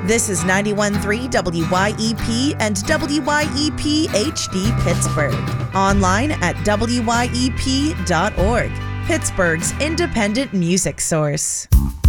This is 91.3 WYEP and WYEP HD Pittsburgh. Online at wyep.org. Pittsburgh's independent music source.